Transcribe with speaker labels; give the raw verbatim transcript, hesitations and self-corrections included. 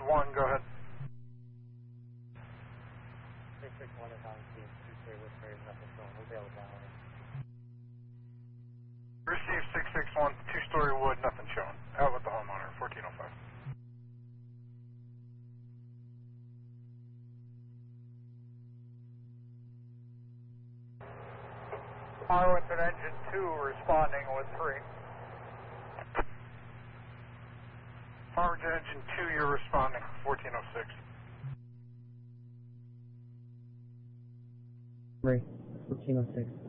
Speaker 1: one, go ahead.
Speaker 2: six six one is on scene, two-story wood frame, nothing shown, available down.
Speaker 1: Receive six six one, two-story wood, nothing shown. Out with the homeowner, fourteen oh five.
Speaker 3: Arlington engine two responding with three.
Speaker 1: Farmington engine two, you're responding, fourteen oh six.
Speaker 4: Three, fourteen oh six.